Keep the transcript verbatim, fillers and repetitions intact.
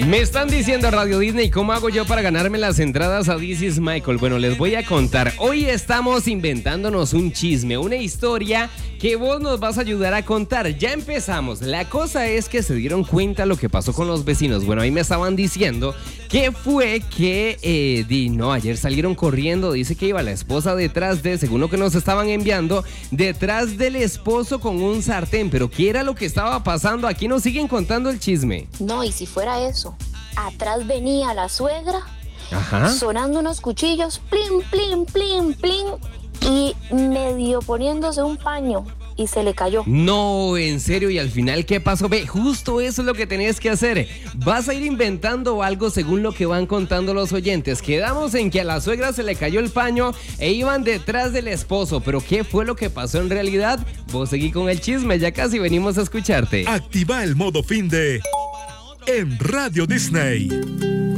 Me están diciendo Radio Disney, ¿cómo hago yo para ganarme las entradas a This is Michael? Bueno, les voy a contar. Hoy estamos inventándonos un chisme, una historia que vos nos vas a ayudar a contar. Ya empezamos. La cosa es que se dieron cuenta lo que pasó con los vecinos. Bueno, ahí me estaban diciendo que fue que, eh, di, no, ayer salieron corriendo. Dice que iba la esposa detrás de, según lo que nos estaban enviando, detrás del esposo con un sartén. Pero ¿qué era lo que estaba pasando? Aquí nos siguen contando el chisme. No, y si fuera eso, atrás venía la suegra, Ajá. sonando unos cuchillos, plin, plin, plin, plin, y medio poniéndose un paño, y se le cayó. No, en serio, y al final, ¿qué pasó? Ve, justo eso es lo que tenías que hacer. Vas a ir inventando algo según lo que van contando los oyentes. Quedamos en que a la suegra se le cayó el paño e iban detrás del esposo, pero ¿qué fue lo que pasó en realidad? Vos seguí con el chisme, ya casi venimos a escucharte. Activa el modo fin de en Radio Disney.